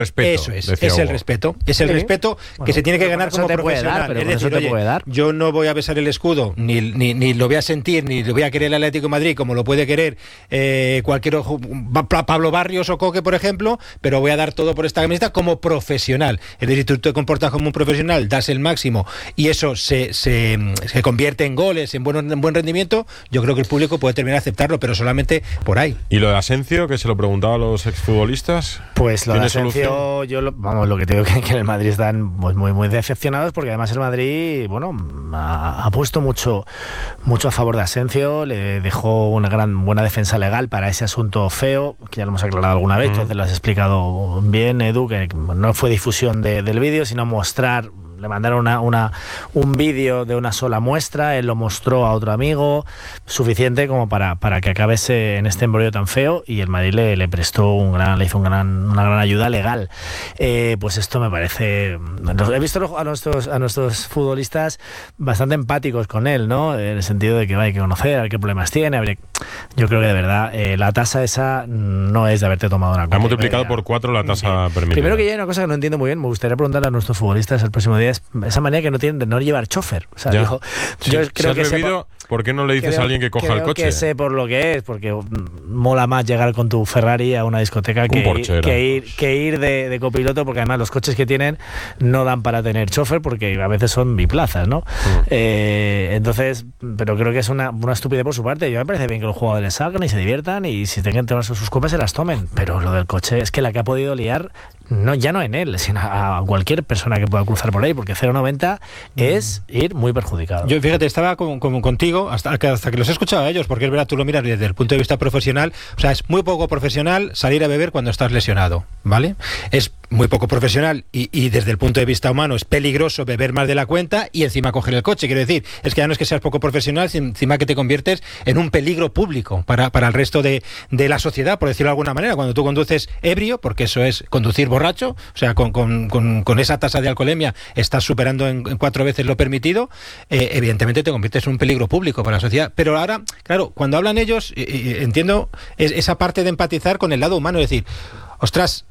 Respeto, eso es el respeto. Es el respeto que se tiene que ganar como profesional. Es decir, oye, yo no voy a besar el escudo, ni lo voy a sentir, ni lo voy a querer el Atlético de Madrid como lo puede querer cualquier Pablo Barrios o Coque, por ejemplo, pero voy a dar todo por esta camiseta como profesional. Es decir, tú te comportas como un profesional, das el máximo y eso se convierte en goles, en buen rendimiento. Yo creo que el público puede terminar a aceptarlo, pero solamente por ahí. ¿Y lo de Asencio, que se lo preguntaba a los exfutbolistas? Pues lo de Asencio, lo que te digo que en el Madrid están pues muy decepcionados, porque además el Madrid, ha puesto mucho a favor de Asencio, le dejó una buena defensa legal para ese asunto feo, que ya lo hemos aclarado alguna vez, entonces lo has explicado bien, Edu, que no fue difusión del vídeo, sino mostrar. Le mandaron un vídeo de una sola muestra, él lo mostró a otro amigo, suficiente como para que acabe en este embrollo tan feo, y el Madrid le prestó le hizo una gran ayuda legal. Pues esto me parece... He visto a nuestros futbolistas bastante empáticos con él, ¿no? En el sentido de que hay que conocer, a ver qué problemas tiene. Yo creo que de verdad la tasa esa no es de haberte tomado una copa. Ha multiplicado por 4 la tasa permitida. Primero que ya hay una cosa que no entiendo muy bien, me gustaría preguntarle a nuestros futbolistas el próximo día, esa manera que no tienen de no llevar chofer. O sea, yo creo que bebido, ¿por qué no le dices a alguien que coja el coche? Que sé por lo que es, porque mola más llegar con tu Ferrari a una discoteca que ir de copiloto, porque además los coches que tienen no dan para tener chofer, porque a veces son biplazas, ¿no? Entonces, pero creo que es una estupidez por su parte. Yo me parece bien que los jugadores salgan y se diviertan, y si tengan que tomarse sus copas se las tomen, pero lo del coche es que la que ha podido liar, ya no en él, sino a cualquier persona que pueda cruzar por ahí, porque 0,90 es ir muy perjudicado. Yo, fíjate, estaba contigo hasta que los he escuchado a ellos, porque es verdad, tú lo miras desde el punto de vista profesional, o sea, es muy poco profesional salir a beber cuando estás lesionado, ¿vale? Es muy poco profesional y desde el punto de vista humano es peligroso beber más de la cuenta y encima coger el coche. Quiero decir, es que ya no es que seas poco profesional, sino encima que te conviertes en un peligro público para el resto de la sociedad, por decirlo de alguna manera. Cuando tú conduces ebrio, porque eso es conducir borracho, o sea, con esa tasa de alcoholemia estás superando en 4 veces lo permitido, evidentemente te conviertes en un peligro público para la sociedad. Pero ahora, claro, cuando hablan ellos, entiendo esa parte de empatizar con el lado humano, es decir, ostras,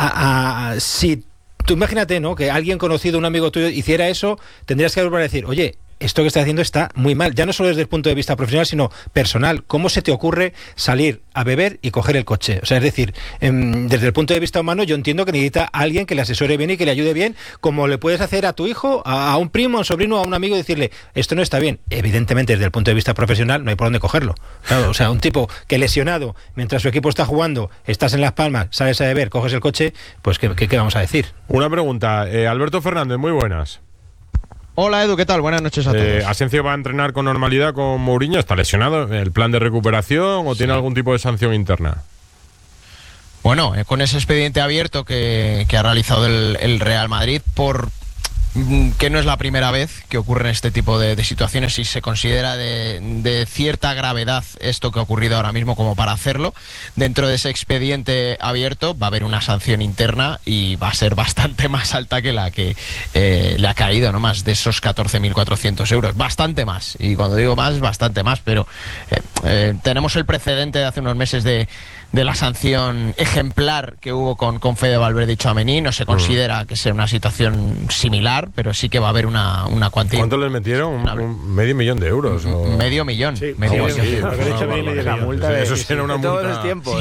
si tú imagínate, ¿no?, que alguien conocido, un amigo tuyo, hiciera eso, tendrías que volver a decir, oye, esto que estás haciendo está muy mal, ya no solo desde el punto de vista profesional, sino personal. ¿Cómo se te ocurre salir a beber y coger el coche? O sea, es decir, desde el punto de vista humano, yo entiendo que necesita a alguien que le asesore bien y que le ayude bien, como le puedes hacer a tu hijo, a un primo, a un sobrino, a un amigo, y decirle, esto no está bien. Evidentemente, desde el punto de vista profesional, no hay por dónde cogerlo. Claro, o sea, un tipo que lesionado, mientras su equipo está jugando, estás en Las Palmas, sales a beber, coges el coche, pues ¿qué vamos a decir? Una pregunta, Alberto Fernández, muy buenas. Hola Edu, ¿qué tal? Buenas noches a todos. ¿Asencio va a entrenar con normalidad con Mourinho? ¿Está lesionado? ¿El plan de recuperación o tiene algún tipo de sanción interna? Bueno, con ese expediente abierto que ha realizado el Real Madrid, que no es la primera vez que ocurren este tipo de situaciones, y se considera de cierta gravedad esto que ha ocurrido ahora mismo como para hacerlo. Dentro de ese expediente abierto va a haber una sanción interna y va a ser bastante más alta que la que le ha caído, ¿no? Más de esos 14.400 euros, bastante más, y cuando digo más, bastante más, pero tenemos el precedente de hace unos meses de la sanción ejemplar que hubo con Fede Valverde y Tchouaméni. No se considera que sea una situación similar, pero sí que va a haber una cuantía. ¿Cuánto les metieron? $500,000 euros. Medio millón. Sí, medio millón. La multa eso sí era una multa. Todos los tiempos.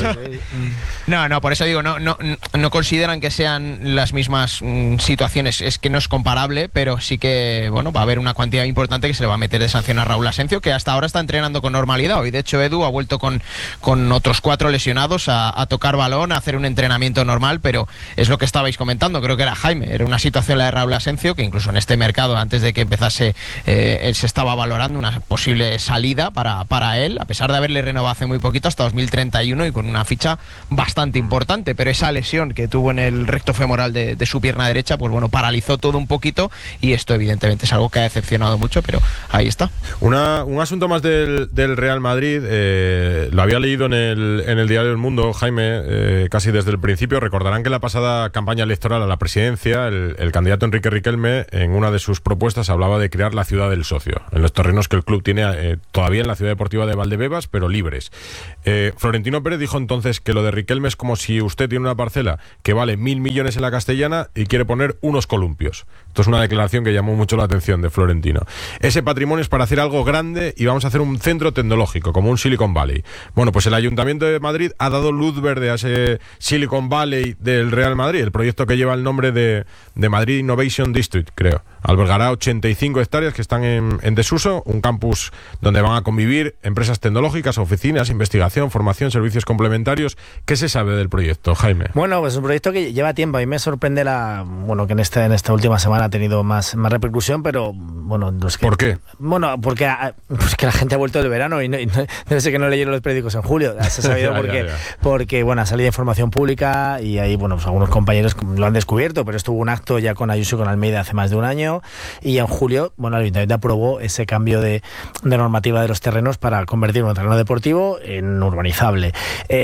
No, por eso digo, no consideran que sean las mismas situaciones, es que no es comparable, pero sí que va a haber una cuantía importante que se le va a meter de sanción a Raúl Asencio, que hasta ahora está entrenando con normalidad. Hoy, de hecho, Edu ha vuelto con otros 4 lesionados a tocar balón, a hacer un entrenamiento normal, pero es lo que estabais comentando, creo que era Jaime, era una situación la de Raúl Asencio, que incluso en este mercado, antes de que empezase, él se estaba valorando una posible salida para él, a pesar de haberle renovado hace muy poquito, hasta 2031, y con una ficha bastante importante, pero esa lesión que tuvo en el recto femoral de su pierna derecha, pues paralizó todo un poquito, y esto evidentemente es algo que ha decepcionado mucho, pero ahí está. Un asunto más del Real Madrid, lo había leído en el diario El Mundo, Jaime, casi desde el principio. Recordarán que en la pasada campaña electoral a la presidencia, el candidato Enrique Riquelme, en una de sus propuestas, hablaba de crear la ciudad del socio, en los terrenos que el club tiene todavía en la ciudad deportiva de Valdebebas, pero libres. Florentino Pérez dijo entonces que lo de Riquelme es como si usted tiene una parcela que vale 1.000 millones en la Castellana y quiere poner unos columpios. Esto es una declaración que llamó mucho la atención de Florentino. Ese patrimonio es para hacer algo grande y vamos a hacer un centro tecnológico, como un Silicon Valley. Bueno, pues el Ayuntamiento de Madrid ha dado luz verde a ese Silicon Valley del Real Madrid, el proyecto que lleva el nombre de Madrid Innovation District, creo. Albergará 85 hectáreas que están en desuso, un campus donde van a convivir empresas tecnológicas, oficinas, investigación, formación, servicios complementarios. ¿Qué se sabe del proyecto, Jaime? Bueno, pues es un proyecto que lleva tiempo. A mí me sorprende que en esta última semana ha tenido más repercusión, pero bueno, ¿por qué? Bueno, porque que la gente ha vuelto del verano y debe ser que no leyeron los periódicos en julio. Se ha sabido porque bueno, ha salido información pública y ahí, bueno, pues algunos compañeros lo han descubierto, pero estuvo un acto ya con Ayuso y con Almeida hace más de un año. Y en julio, bueno, el Ayuntamiento aprobó ese cambio de normativa de los terrenos para convertir un terreno deportivo en urbanizable.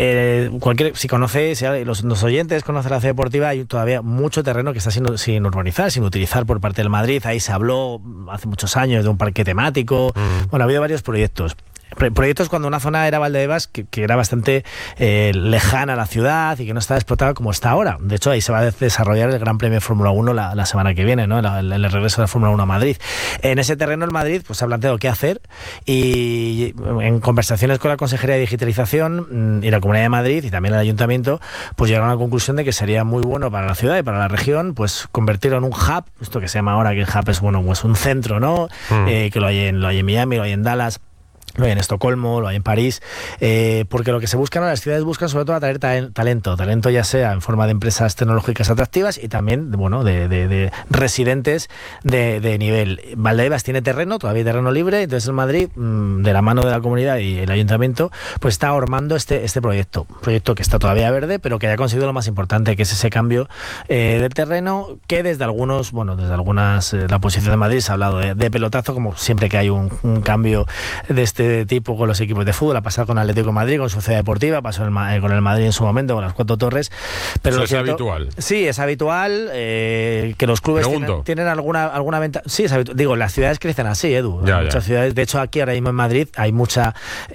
Si los oyentes conocen la ciudad deportiva, hay todavía mucho terreno que está sin urbanizar, sin utilizar por parte del Madrid. Ahí se habló hace muchos años de un parque temático. Bueno, ha habido varios proyectos. Proyectos cuando una zona era Valdebebas que era bastante lejana a la ciudad y que no estaba explotada como está ahora. De hecho, ahí se va a desarrollar el Gran Premio Fórmula 1 la semana que viene, ¿no? El regreso de la Fórmula 1 a Madrid. En ese terreno el Madrid pues, se ha planteado qué hacer y en conversaciones con la Consejería de Digitalización y la Comunidad de Madrid y también el Ayuntamiento, pues llegaron a la conclusión de que sería muy bueno para la ciudad y para la región pues convertirlo en un hub, esto que se llama ahora que el hub es pues un centro, ¿no? Que lo hay en Miami, lo hay en Dallas, lo hay en Estocolmo, lo hay en París, porque lo que se busca, ¿no? Las ciudades buscan sobre todo atraer talento ya sea en forma de empresas tecnológicas atractivas y también de residentes de nivel. Valdebebas tiene terreno, todavía hay terreno libre, entonces en Madrid, de la mano de la comunidad y el ayuntamiento, pues está armando este proyecto que está todavía verde, pero que haya conseguido lo más importante, que es ese cambio de terreno, que desde algunas, la posición de Madrid se ha hablado de pelotazo, como siempre que hay un cambio de este tipo con los equipos de fútbol. Ha pasado con Atlético de Madrid, con su ciudad deportiva, pasó con el Madrid en su momento, con las Cuatro Torres. Pero eso es habitual. Sí, es habitual que los clubes tienen alguna ventaja. Sí, es habitual. Digo, las ciudades crecen así, Edu. Muchas ciudades. De hecho, aquí ahora mismo en Madrid hay mucha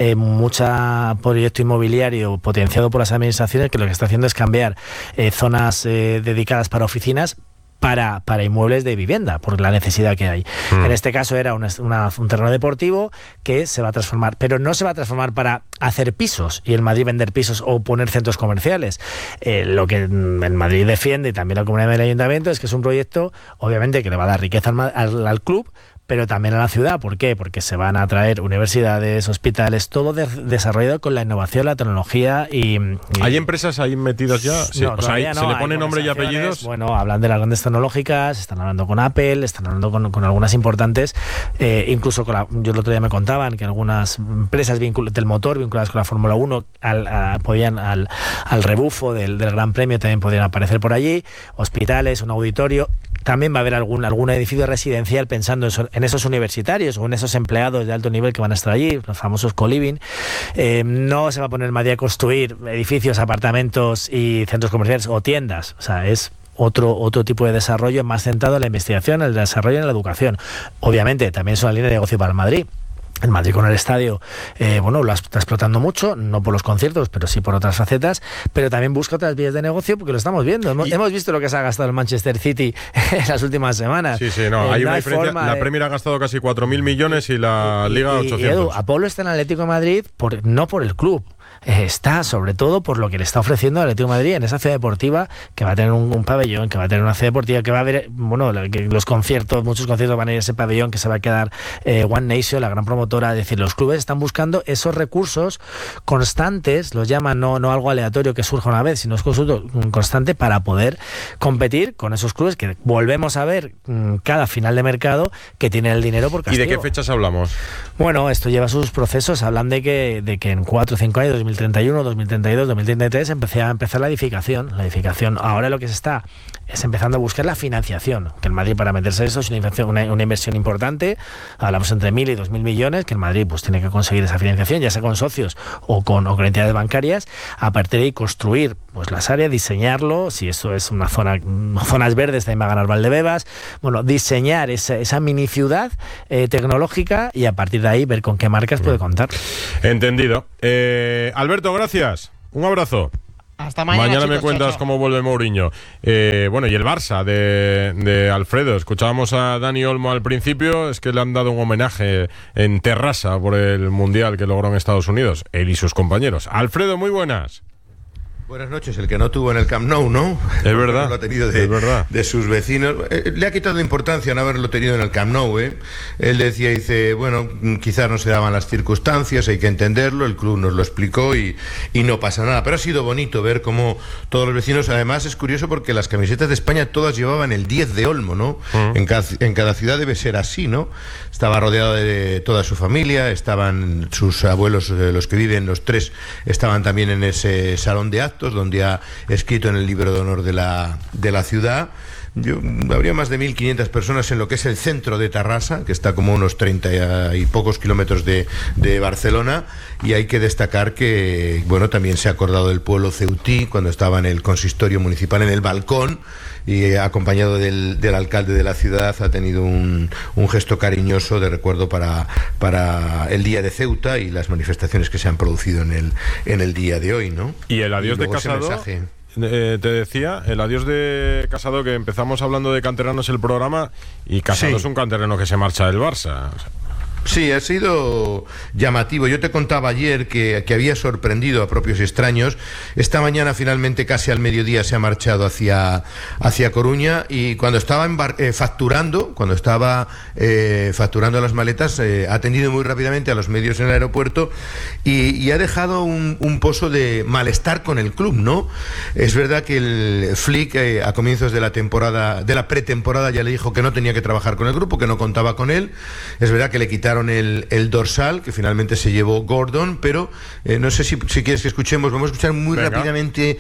proyecto inmobiliario potenciado por las administraciones que lo que está haciendo es cambiar zonas dedicadas para oficinas para inmuebles de vivienda, por la necesidad que hay. En este caso era un terreno deportivo que se va a transformar, pero no se va a transformar para hacer pisos y en Madrid vender pisos o poner centros comerciales. Lo que en Madrid defiende y también la comunidad del ayuntamiento es que es un proyecto, obviamente, que le va a dar riqueza al club, pero también a la ciudad. ¿Por qué? Porque se van a traer universidades, hospitales, todo desarrollado con la innovación, la tecnología y... ¿Hay empresas ahí metidas ya? Sí. No, ¿se le pone nombre y apellidos? Bueno, hablan de las grandes tecnológicas, están hablando con Apple, están hablando con algunas importantes, incluso yo el otro día me contaban que algunas empresas del motor vinculadas con la Fórmula 1 al rebufo del Gran Premio también podrían aparecer por allí, hospitales, un auditorio. También va a haber algún edificio residencial pensando en esos universitarios o en esos empleados de alto nivel que van a estar allí, los famosos co-living. No se va a poner en Madrid a construir edificios, apartamentos y centros comerciales o tiendas. O sea, es otro tipo de desarrollo más centrado en la investigación, en el desarrollo y en la educación. Obviamente, también es una línea de negocio para el Madrid. El Madrid con el estadio, lo está explotando mucho, no por los conciertos, pero sí por otras facetas, pero también busca otras vías de negocio porque lo estamos viendo. Hemos visto lo que se ha gastado el Manchester City en las últimas semanas. Sí, hay una diferencia. La Premier ha gastado casi 4.000 millones y la Liga 800. Y Edu, Apolo está en Atlético de Madrid no por el club. Está sobre todo por lo que le está ofreciendo el Atlético de Madrid en esa ciudad deportiva, que va a tener un pabellón, que va a tener una ciudad deportiva, que va a haber, muchos conciertos van a ir a ese pabellón, que se va a quedar One Nation, la gran promotora. Es decir, los clubes están buscando esos recursos constantes, los llaman, no algo aleatorio que surja una vez, sino es constante para poder competir con esos clubes que volvemos a ver cada final de mercado que tienen el dinero por castigo. ¿Y de qué fechas hablamos? Bueno, esto lleva sus procesos. Hablan de que en 4 o 5 años, 2031, 2032, 2033 va a empezar la edificación. Ahora lo que se está es empezando a buscar la financiación, que el Madrid, para meterse eso, es una inversión importante. Hablamos entre 1.000 y 2.000 millones, que el Madrid pues tiene que conseguir esa financiación, ya sea con socios o con entidades bancarias, a partir de ahí construir pues las áreas, diseñarlo, si eso es una zona, zonas verdes, también va a ganar Valdebebas, bueno, diseñar esa mini ciudad tecnológica y a partir de ahí ver con qué marcas puede contar. Entendido. Alberto, gracias. Un abrazo. Hasta mañana, chicos, me cuentas chao. cómo vuelve Mourinho. Bueno, y el Barça de Alfredo. Escuchábamos a Dani Olmo al principio. Es que le han dado un homenaje en Terrassa por el Mundial que logró en Estados Unidos. Él y sus compañeros. Alfredo, muy buenas. Buenas noches, el que no tuvo en el Camp Nou, ¿no? Es verdad, lo ha tenido es verdad. de sus vecinos. Le ha quitado importancia no haberlo tenido en el Camp Nou, ¿eh? Él dice, bueno, quizás no se daban las circunstancias, hay que entenderlo, el club nos lo explicó y no pasa nada. Pero ha sido bonito ver cómo todos los vecinos, además es curioso porque las camisetas de España todas llevaban el 10 de Olmo, ¿no? En cada ciudad debe ser así, ¿no? Estaba rodeado de toda su familia, estaban sus abuelos, los que viven, los tres, estaban también en ese salón de actos donde ha escrito en el libro de honor de la ciudad. Habría más de 1.500 personas en lo que es el centro de Terrassa, que está como unos 30 y pocos kilómetros de Barcelona, y hay que destacar que, bueno, también se ha acordado del pueblo ceutí cuando estaba en el consistorio municipal en el balcón, y acompañado del alcalde de la ciudad ha tenido un gesto cariñoso de recuerdo para el día de Ceuta y las manifestaciones que se han producido en el día de hoy, ¿no? Y el adiós de Casado. Te decía, el adiós de Casado, que empezamos hablando de canteranos el programa, y Casado es un canterano que se marcha del Barça. Sí, ha sido llamativo. Yo te contaba ayer que había sorprendido a propios y extraños. Esta mañana finalmente casi al mediodía se ha marchado hacia Coruña, y cuando estaba facturando las maletas, ha atendido muy rápidamente a los medios en el aeropuerto y ha dejado un pozo de malestar con el club, ¿no? Es verdad que el Flick a comienzos de la pretemporada ya le dijo que no tenía que trabajar con el grupo, que no contaba con él. Es verdad que le quitaron el dorsal, que finalmente se llevó Gordon, pero no sé si quieres que escuchemos, vamos a escuchar muy rápidamente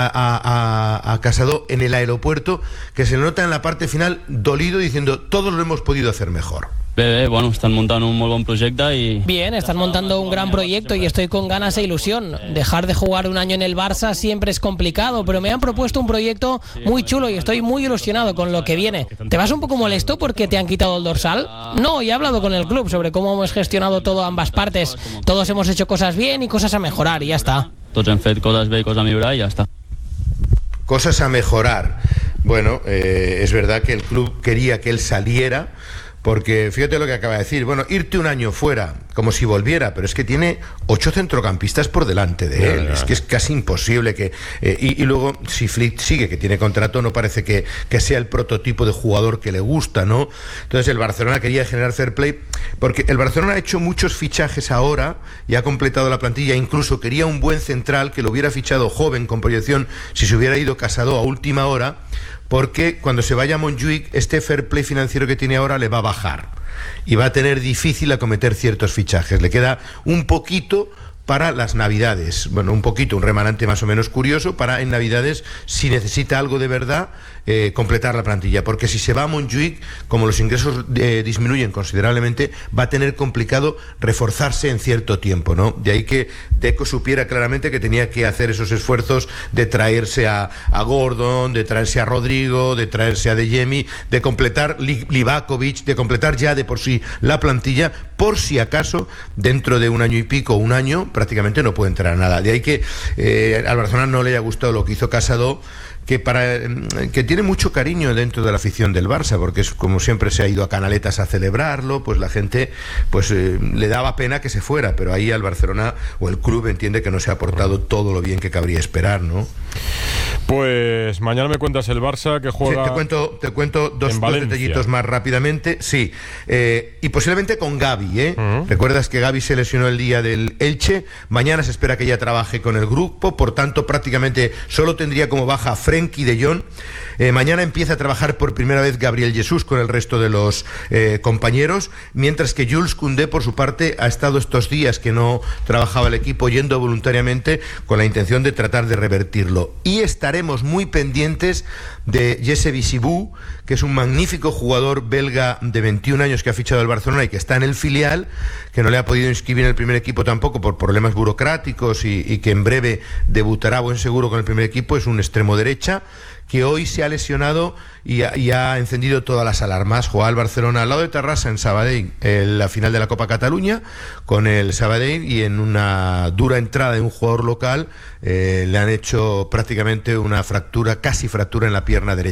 a Casado en el aeropuerto, que se le nota en la parte final dolido, diciendo todos lo hemos podido hacer mejor. Bueno, están montando un muy buen proyecto y... Bien, están montando un gran proyecto y estoy con ganas e ilusión. Dejar de jugar un año en el Barça siempre es complicado, pero me han propuesto un proyecto muy chulo y estoy muy ilusionado con lo que viene. ¿Te vas un poco molesto porque te han quitado el dorsal? No, y he hablado con el club sobre cómo hemos gestionado todo a ambas partes. Todos hemos hecho cosas bien y cosas a mejorar y ya está. Tots hem fet coses bé i coses a millorar i ja està. Cosas a mejorar. Bueno, es verdad que el club quería que él saliera, porque fíjate lo que acaba de decir, bueno, irte un año fuera, como si volviera, pero es que tiene 8 centrocampistas por delante de él, es que es casi imposible que... y luego, si Flick sigue, que tiene contrato, no parece que sea el prototipo de jugador que le gusta, ¿no? Entonces el Barcelona quería generar fair play, porque el Barcelona ha hecho muchos fichajes ahora, y ha completado la plantilla, incluso quería un buen central, que lo hubiera fichado joven, con proyección, si se hubiera ido Casado a última hora, porque cuando se vaya a Montjuic, este fair play financiero que tiene ahora le va a bajar y va a tener difícil acometer ciertos fichajes. Le queda un poquito para las Navidades, bueno, un poquito, un remanente más o menos curioso para en Navidades, si necesita algo de verdad, completar la plantilla, porque si se va a Montjuic, como los ingresos disminuyen considerablemente, va a tener complicado reforzarse en cierto tiempo, ¿no? De ahí que Deco supiera claramente que tenía que hacer esos esfuerzos de traerse a Gordon, de traerse a Rodrigo, de traerse a De Jemi, de completar Livakovic, de completar ya de por sí la plantilla, por si acaso dentro de un año y pico, un año, prácticamente no puede entrar a nada. De ahí que al Barcelona no le haya gustado lo que hizo Casado, que tiene mucho cariño dentro de la afición del Barça, porque es como siempre se ha ido a Canaletas a celebrarlo, pues la gente le daba pena que se fuera, pero ahí al Barcelona o el club entiende que no se ha portado todo lo bien que cabría esperar, ¿no? Pues mañana me cuentas el Barça que juega... Sí, te cuento dos detallitos más rápidamente. Sí, y posiblemente con Gavi, ¿eh? Recuerdas que Gavi se lesionó el día del Elche, mañana se espera que ya trabaje con el grupo, por tanto prácticamente solo tendría como baja Frenkie de Jong. Mañana empieza a trabajar por primera vez Gabriel Jesús con el resto de los compañeros, mientras que Jules Koundé, por su parte, ha estado estos días que no trabajaba el equipo yendo voluntariamente con la intención de tratar de revertirlo. Y estará estaremos muy pendientes de Jesse Bisibou, que es un magnífico jugador belga de 21 años que ha fichado el Barcelona y que está en el filial, que no le ha podido inscribir en el primer equipo tampoco por problemas burocráticos y que en breve debutará buen seguro con el primer equipo. Es un extremo derecha que hoy se ha lesionado y ha encendido todas las alarmas. Juega el Barcelona al lado de Terrassa en Sabadell, en la final de la Copa Cataluña con el Sabadell, y en una dura entrada de un jugador local le han hecho prácticamente una fractura, casi fractura en la pierna derecha.